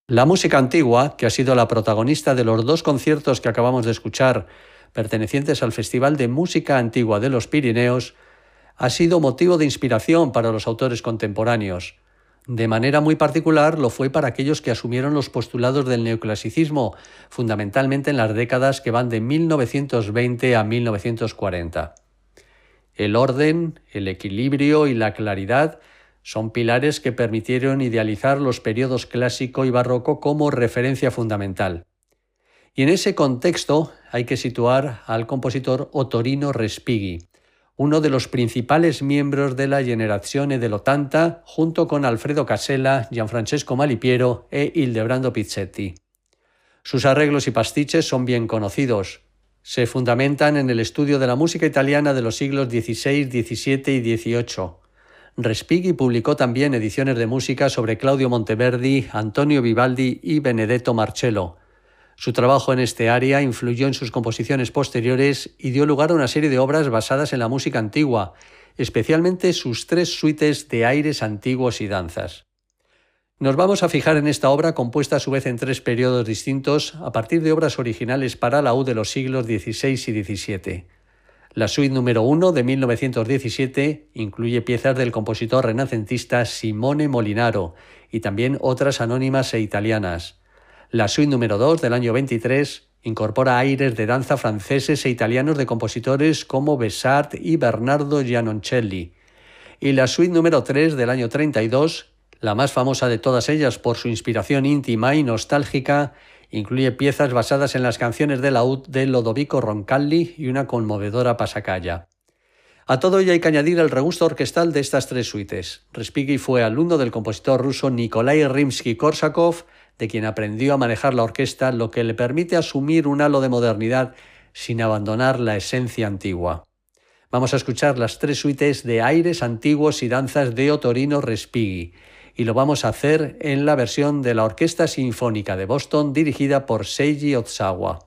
La música antigua, que ha sido la protagonista de los dos conciertos que acabamos de escuchar, pertenecientes al Festival de Música Antigua de los Pirineos, ha sido motivo de inspiración para los autores contemporáneos. De manera muy particular lo fue para aquellos que asumieron los postulados del neoclasicismo, fundamentalmente en las décadas que van de 1920 a 1940. El orden, el equilibrio y la claridad son pilares que permitieron idealizar los periodos clásico y barroco como referencia fundamental. Y en ese contexto hay que situar al compositor Ottorino Respighi, uno de los principales miembros de la Generazione dell'Ottanta, junto con Alfredo Casella, Gianfrancesco Malipiero e Ildebrando Pizzetti. Sus arreglos y pastiches son bien conocidos. Se fundamentan en el estudio de la música italiana de los siglos XVI, XVII y XVIII. Respighi publicó también ediciones de música sobre Claudio Monteverdi, Antonio Vivaldi y Benedetto Marcello. Su trabajo en este área influyó en sus composiciones posteriores y dio lugar a una serie de obras basadas en la música antigua, especialmente sus 3 suites de aires antiguos y danzas. Nos vamos a fijar en esta obra, compuesta a su vez en 3 periodos distintos, a partir de obras originales para laúd de los siglos XVI y XVII. La suite número 1 de 1917 incluye piezas del compositor renacentista Simone Molinaro y también otras anónimas e italianas. La suite número 2 del año 23 incorpora aires de danza franceses e italianos de compositores como Besart y Bernardo Giannoncelli. Y la suite número 3 del año 32, la más famosa de todas ellas por su inspiración íntima y nostálgica, incluye piezas basadas en las canciones de laúd de Lodovico Roncalli y una conmovedora pasacalla. A todo ello hay que añadir el regusto orquestal de estas 3 suites. Respighi fue alumno del compositor ruso Nikolai Rimsky-Korsakov, de quien aprendió a manejar la orquesta, lo que le permite asumir un halo de modernidad sin abandonar la esencia antigua. Vamos a escuchar las 3 suites de aires antiguos y danzas de Ottorino Respighi, y lo vamos a hacer en la versión de la Orquesta Sinfónica de Boston dirigida por Seiji Ozawa.